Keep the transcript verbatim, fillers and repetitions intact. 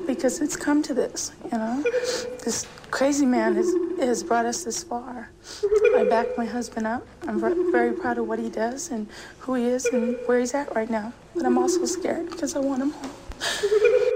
because it's come to this, you know? This crazy man has, has brought us this far. I back my husband up. I'm very proud of what he does and who he is and where he's at right now. But I'm also scared because I want him home.